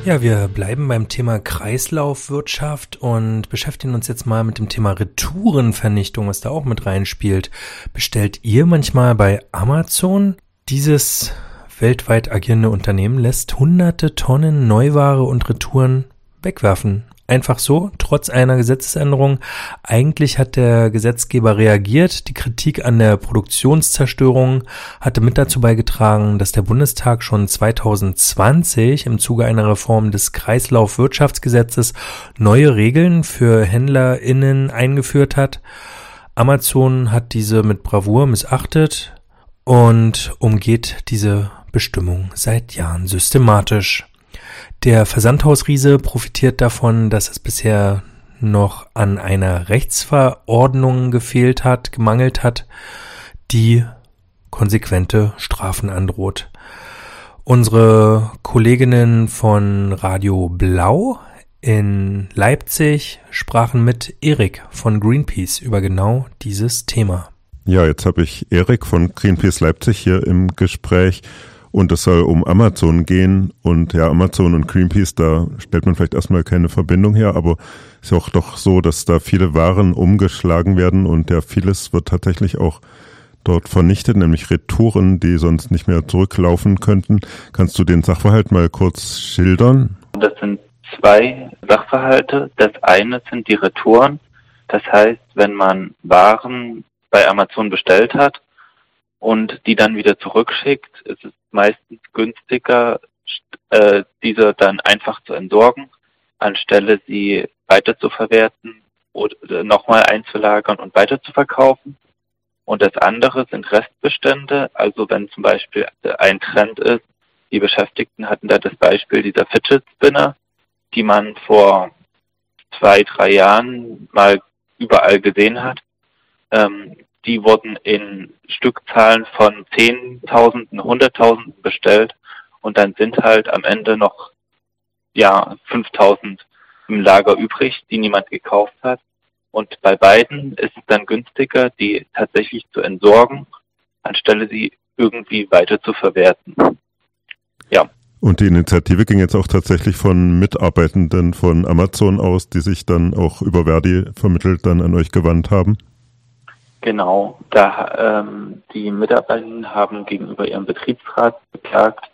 Ja, wir bleiben beim Thema Kreislaufwirtschaft und beschäftigen uns jetzt mal mit dem Thema Retourenvernichtung, was da auch mit reinspielt. Bestellt ihr manchmal bei Amazon? Dieses weltweit agierende Unternehmen lässt hunderte Tonnen Neuware und Retouren wegwerfen. Einfach so, trotz einer Gesetzesänderung. Eigentlich hat der Gesetzgeber reagiert. Die Kritik an der Produktionszerstörung hatte mit dazu beigetragen, dass der Bundestag schon 2020 im Zuge einer Reform des Kreislaufwirtschaftsgesetzes neue Regeln für HändlerInnen eingeführt hat. Amazon hat diese mit Bravour missachtet und umgeht diese Bestimmung seit Jahren systematisch. Der Versandhausriese profitiert davon, dass es bisher noch an einer Rechtsverordnung gemangelt hat, die konsequente Strafen androht. Unsere Kolleginnen von Radio Blau in Leipzig sprachen mit Erik von Greenpeace über genau dieses Thema. Ja, jetzt habe ich Erik von Greenpeace Leipzig hier im Gespräch. Und es soll um Amazon gehen und ja, Amazon und Greenpeace, da stellt man vielleicht erstmal keine Verbindung her, aber es ist auch doch so, dass da viele Waren umgeschlagen werden und ja, vieles wird tatsächlich auch dort vernichtet, nämlich Retouren, die sonst nicht mehr zurücklaufen könnten. Kannst du den Sachverhalt mal kurz schildern? Das sind zwei Sachverhalte. Das eine sind die Retouren. Das heißt, wenn man Waren bei Amazon bestellt hat und die dann wieder zurückschickt, ist es meistens günstiger, diese dann einfach zu entsorgen, anstelle sie weiter zu verwerten oder nochmal einzulagern und weiter zu verkaufen. Und das andere sind Restbestände, also wenn zum Beispiel ein Trend ist, die Beschäftigten hatten da das Beispiel dieser Fidget Spinner, die man vor 2-3 Jahren mal überall gesehen hat. Die wurden in Stückzahlen von 10.000, 100.000 bestellt und dann sind halt am Ende noch 5.000 im Lager übrig, die niemand gekauft hat. Und bei beiden ist es dann günstiger, die tatsächlich zu entsorgen, anstelle sie irgendwie weiter zu verwerten. Ja. Und die Initiative ging jetzt auch tatsächlich von Mitarbeitenden von Amazon aus, die sich dann auch über Verdi vermittelt dann an euch gewandt haben? Genau, die Mitarbeitenden haben gegenüber ihrem Betriebsrat beklagt,